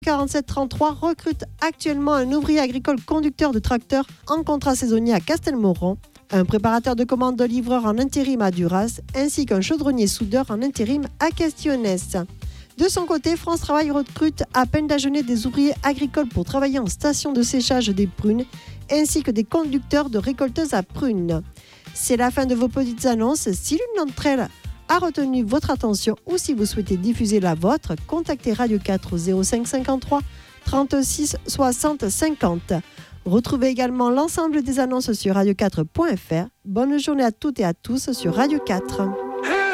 4733 recrute actuellement un ouvrier agricole conducteur de tracteur en contrat saisonnier à Castelmoron, un préparateur de commandes de livreur en intérim à Duras, ainsi qu'un chaudronnier soudeur en intérim à Castionès. De son côté, France Travail recrute à Pendagenet des ouvriers agricoles pour travailler en station de séchage des prunes, ainsi que des conducteurs de récolteuses à prunes. C'est la fin de vos petites annonces. Si l'une d'entre elles a retenu votre attention ou si vous souhaitez diffuser la vôtre, contactez Radio 4 au 05 53 36 60 50. Retrouvez également l'ensemble des annonces sur radio4.fr. Bonne journée à toutes et à tous sur Radio 4.